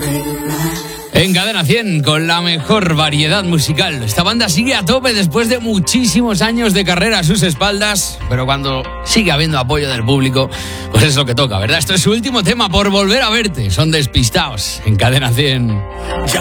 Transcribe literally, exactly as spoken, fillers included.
En Cadena cien, con la mejor variedad musical. Esta banda sigue a tope después de muchísimos años de carrera a sus espaldas, pero cuando sigue habiendo apoyo del público, pues es lo que toca, ¿verdad? Esto es su último tema, Por volver a verte. Son Despistados en Cadena cien. Ya